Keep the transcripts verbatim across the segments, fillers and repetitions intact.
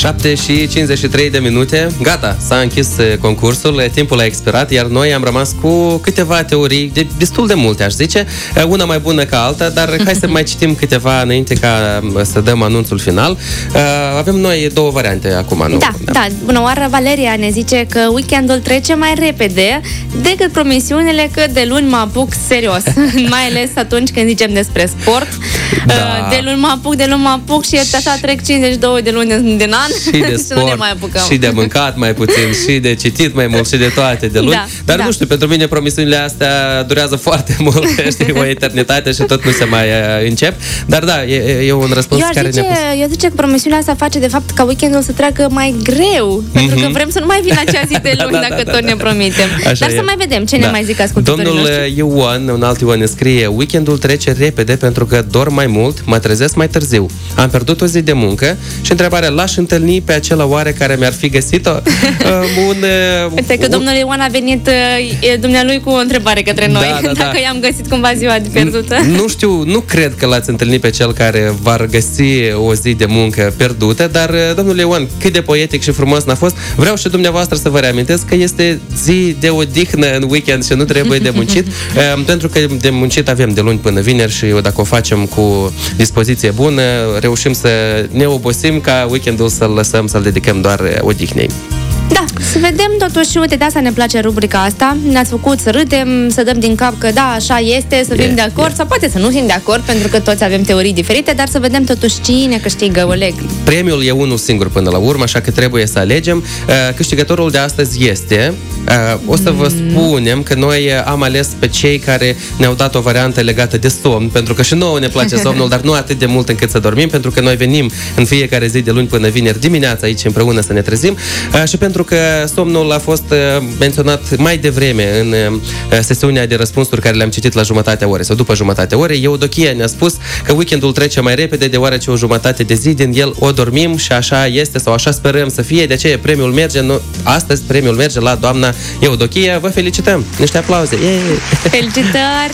șapte și cincizeci și trei de minute. Gata, s-a închis concursul, timpul a expirat, iar noi am rămas cu câteva teorii, de, destul de multe, aș zice, una mai bună ca alta, dar hai să mai citim câteva înainte ca să dăm anunțul final. Avem noi două variante acum, nu? Da, da, da. Bună oară, Valeria ne zice că weekendul trece mai repede decât promisiunile, că de luni mă apuc serios, mai ales atunci când zicem despre sport. Da. De luni mă apuc, de luni mă apuc și așa trec cincizeci și două de luni din an și de sport, și nu ne mai apucăm. Și de mâncat mai puțin, și de citit mai mult, și de toate de luni. Da, dar da. Nu știu, pentru mine promisiunile astea durează foarte mult, știi, o eternitate și tot nu se mai uh, încep. Dar da, e, e un răspuns care zice, ne-a pus. Eu zice că promisiunea asta face de fapt ca weekendul să treacă mai greu, mm-hmm. pentru că vrem să nu mai vină acea zi de luni, da, da, dacă da, tot da, ne promitem. Așa dar e. Să mai vedem ce da. Ne mai zic ascultătorii Domnul noștri. Ioan, un alt Ioan, ne scrie: weekendul trece repede pentru că dorm mai mult, mă trezesc mai târziu. Am pierdut o zi de muncă și întrebarea, l-aș întâlni pe acela oare care mi-ar fi găsit-o? uh, un, uh, Uite că un... domnul Ioan a venit uh, dumnealui cu o întrebare către noi, da, da, dacă da. I-am găsit cumva ziua de pierdută. Nu știu, nu cred că l-ați întâlnit pe cel care va găsi o zi de muncă pierdută, dar uh, domnul Ioan, cât de poetic și frumos n-a fost. Vreau și dumneavoastră să vă reamintesc că este zi de odihnă în weekend și nu trebuie de muncit, uh, pentru că de muncit avem de luni până vineri și dacă o facem cu dispoziție bună, reușim să ne obosim ca weekendul să-l lăsăm, să-l dedicăm doar odihnei. Da, să vedem totuși, uite, de asta ne place rubrica asta. Ne-ați făcut să râdem, să dăm din cap că da, așa este, să fim yeah, de acord yeah. sau poate să nu fim de acord, pentru că toți avem teorii diferite, dar să vedem totuși cine câștigă, Oleg. Premiul e unul singur până la urmă, așa că trebuie să alegem. Câștigătorul de astăzi este, o să vă spunem că noi am ales pe cei care ne-au dat o variantă legată de somn, pentru că și nouă ne place somnul, dar nu atât de mult încât să dormim, pentru că noi venim în fiecare zi de luni până vineri dimineața aici împreună să ne trezim și pentru că somnul a fost uh, menționat mai devreme în uh, sesiunea de răspunsuri care le-am citit la jumătatea orei sau după jumătatea orei. Eudochia ne-a spus că weekendul trece mai repede deoarece o jumătate de zi din el o dormim și așa este sau așa sperăm să fie. De aceea premiul merge, nu, astăzi premiul merge la doamna Eudochia. Vă felicităm! Niște aplauze! Yay! Felicitări!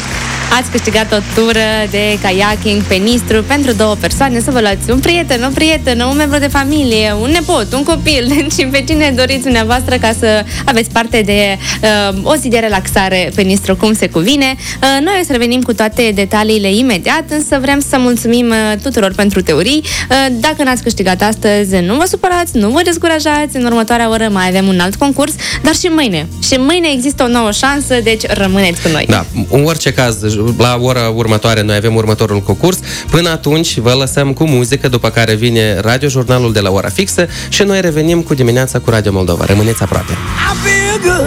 Ați câștigat o tură de kayaking pe Nistru pentru două persoane, să vă luați un prieten, o prietenă, un membru de familie, un nepot, un copil și pe cine doriți dumneavoastră ca să aveți parte de uh, o zi de relaxare pe Nistru cum se cuvine. Uh, noi o să revenim cu toate detaliile imediat, însă vrem să mulțumim uh, tuturor pentru teorii. Uh, dacă n-ați câștigat astăzi, nu vă supărați, nu vă descurajați, în următoarea oră mai avem un alt concurs, dar și mâine. Și mâine există o nouă șansă, deci rămâneți cu noi. Da, în orice caz, la ora următoare noi avem următorul concurs. Până atunci vă lăsăm cu muzică, după care vine radiojurnalul de la ora fixă și noi revenim cu dimineața cu Radio Moldova. Rămâneți aproape!